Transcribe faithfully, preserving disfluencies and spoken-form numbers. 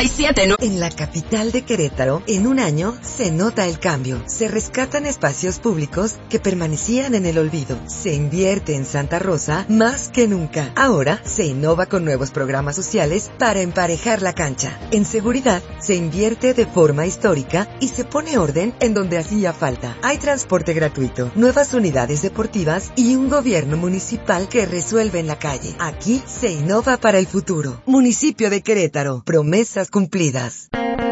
y siete. En la capital de Querétaro, en un año, se nota el cambio. Se rescatan espacios públicos que permanecían en el olvido. Se invierte en Santa Rosa más que nunca. Ahora, se innova con nuevos programas sociales para emparejar la cancha. En seguridad, se invierte de forma histórica y se pone orden en donde hacía falta. Hay transporte gratuito, nuevas unidades deportivas y un gobierno municipal que resuelve en la calle. Aquí se innova para el futuro. Municipio de Querétaro. Promesas cumplidas.